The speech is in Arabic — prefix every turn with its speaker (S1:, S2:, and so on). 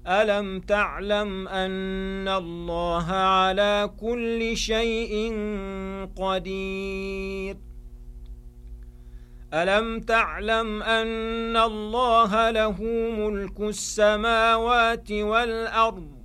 S1: ألم تعلم أن الله على كل شيء قدير ألم تعلم أن الله له ملك السماوات والأرض